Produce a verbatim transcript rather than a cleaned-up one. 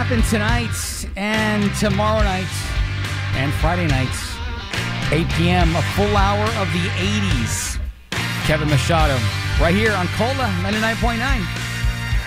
happen tonight and tomorrow night and Friday nights, eight p.m., a full hour of the eighties. Kevin Machado, right here on Cola ninety-nine point nine.